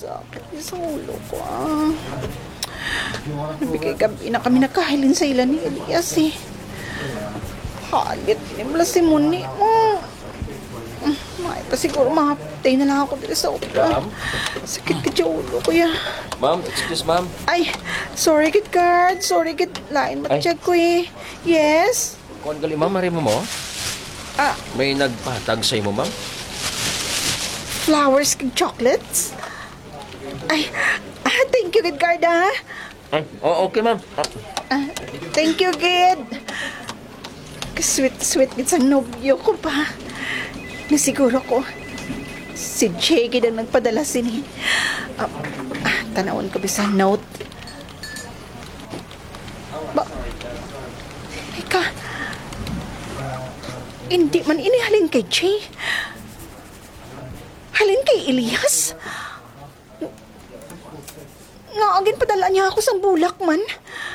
Sakit sa ulo ko, Nabigay gabi na kami nakahilin sa ilan ni Elias, Halit, nimla si Muni. Pa siguro mahaptay na lang ako dito sa opera. Sakit ka sa ulo, kuya. Ma'am, excuse ma'am. Ay, sorry kid card. Sorry kid lain matcheck ko Yes? Kuan gali ma'am, mari mo mo? May nagpatag sa imo ma'am? Flowers kid chocolates? Ay, thank you kid card Ay, okay ma'am. Thank you kid. Sweet kid sa nobyo ko pa. Nasiguro ko si Jay kid ang nagpadala sini. Tanawon ko bisa note. Ika, hindi man inihalin kay Jay. Halin kay Elias. Nga agin padala niya ako sa bulak man.